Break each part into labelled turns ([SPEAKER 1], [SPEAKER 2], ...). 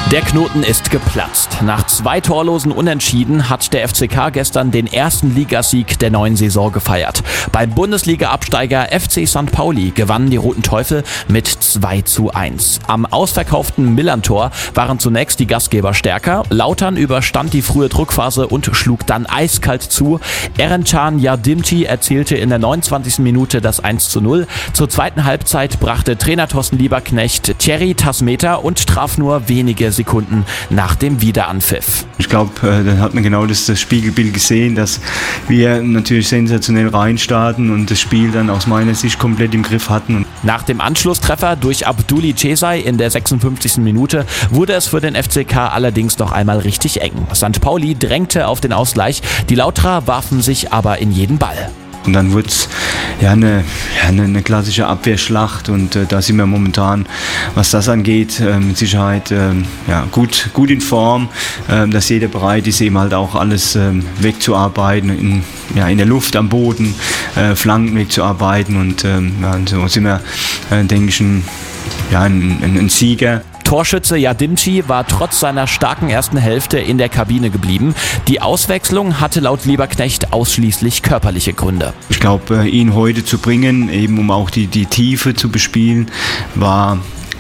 [SPEAKER 1] Der Knoten ist geplatzt. Nach 2 torlosen Unentschieden hat der FCK gestern den ersten Ligasieg der neuen Saison gefeiert. Beim Bundesliga-Absteiger FC St. Pauli gewannen die Roten Teufel mit 2:1. Am ausverkauften Millerntor waren zunächst die Gastgeber stärker. Lautern überstand die frühe Druckphase und schlug dann eiskalt zu. Erencan Yardimci erzielte in der 29. Minute das 1:0. Zur zweiten Halbzeit brachte Trainer Thorsten Lieberknecht Thierry Tasmeta und traf nur wenige Sekunden nach dem Wiederanpfiff.
[SPEAKER 2] Ich glaube, dann hat man genau das Spiegelbild gesehen, dass wir natürlich sensationell reinstarten und das Spiel dann aus meiner Sicht komplett im Griff hatten.
[SPEAKER 1] Nach dem Anschlusstreffer durch Abduli Cesay in der 56. Minute wurde es für den FCK allerdings noch einmal richtig eng. St. Pauli drängte auf den Ausgleich, die Lauterer warfen sich aber in jeden Ball.
[SPEAKER 2] Und dann wurde es eine klassische Abwehrschlacht und da sind wir momentan, was das angeht, mit Sicherheit gut in Form, dass jeder bereit ist, eben halt auch alles wegzuarbeiten, in der Luft, am Boden, Flanken wegzuarbeiten und so sind wir, denke ich, ein Sieger.
[SPEAKER 1] Torschütze Yardimci war trotz seiner starken ersten Hälfte in der Kabine geblieben. Die Auswechslung hatte laut Lieberknecht ausschließlich körperliche Gründe.
[SPEAKER 2] Ich glaube, ihn heute zu bringen, eben um auch die Tiefe zu bespielen, war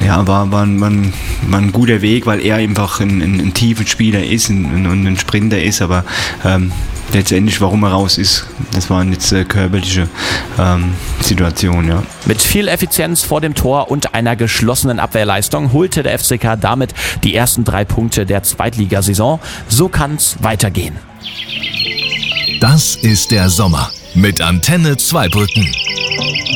[SPEAKER 2] ein guter Weg, weil er einfach ein tiefen Spieler ist und ein Sprinter ist, aber letztendlich, warum er raus ist, das waren jetzt körperliche Situationen. Ja.
[SPEAKER 1] Mit viel Effizienz vor dem Tor und einer geschlossenen Abwehrleistung holte der FCK damit die ersten 3 Punkte der Zweitligasaison. So kann's weitergehen.
[SPEAKER 3] Das ist der Sommer mit Antenne Zweibrücken.